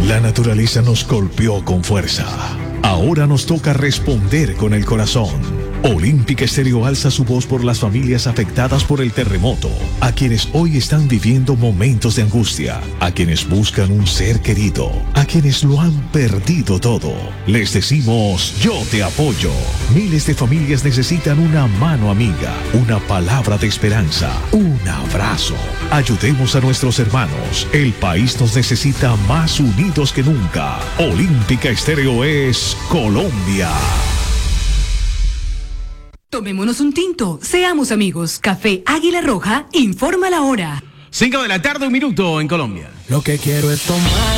La naturaleza nos golpeó con fuerza. Ahora nos toca responder con el corazón. Olímpica Estéreo alza su voz por las familias afectadas por el terremoto, a quienes hoy están viviendo momentos de angustia, a quienes buscan un ser querido, a quienes lo han perdido todo. Les decimos, yo te apoyo. Miles de familias necesitan una mano amiga, una palabra de esperanza, un abrazo. Ayudemos a nuestros hermanos. El país nos necesita más unidos que nunca. Olímpica Estéreo es Colombia. Tomémonos un tinto, seamos amigos. Café Águila Roja informa la hora. 5 de la tarde, 1 minuto en Colombia. Lo que quiero es tomar.